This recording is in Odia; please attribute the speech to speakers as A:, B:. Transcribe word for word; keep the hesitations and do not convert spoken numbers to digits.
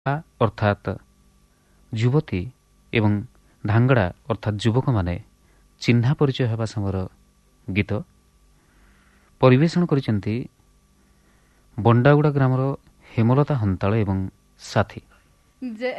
A: ଅର୍ଥାତ୍ ଯୁବତୀ ଏବଂ ଧାଙ୍ଗଡ଼ା ଅର୍ଥାତ୍ ଯୁବକମାନେ ଚିହ୍ନା ପରିଚୟ ହେବା ସମୟର ଗୀତ ପରିବେଷଣ କରିଛନ୍ତି ବଣ୍ଡାଗୁଡ଼ା ଗ୍ରାମର ହେମଲତା ହନ୍ତାଳ ଏବଂ ସାଥୀ।